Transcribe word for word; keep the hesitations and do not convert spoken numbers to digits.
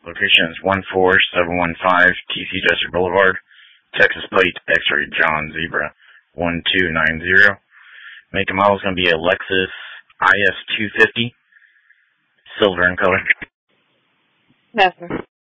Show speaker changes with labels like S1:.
S1: Location is one four seven one five T C Jester Boulevard, Texas plate, X-ray John Zebra one two nine zero. Make and model is going to be a Lexus I S two fifty, silver in color.
S2: Yes, sir.